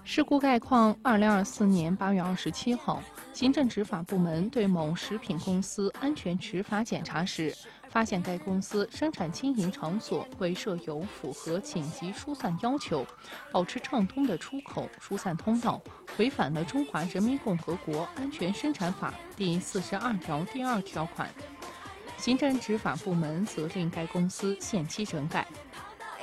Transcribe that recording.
事故概况：2024年8月27号，行政执法部门对某食品公司安全执法检查时，发现该公司生产经营场所未设有符合紧急疏散要求、保持畅通的出口疏散通道，违反了《中华人民共和国安全生产法》第42条第2条款。行政执法部门责令该公司限期整改。